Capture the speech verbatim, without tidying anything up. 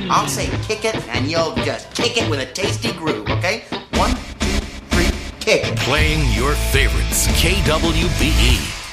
I'll say kick it, and you'll just kick it with a tasty groove, okay? One, two, three, kick it. Playing your favorites, K W B E.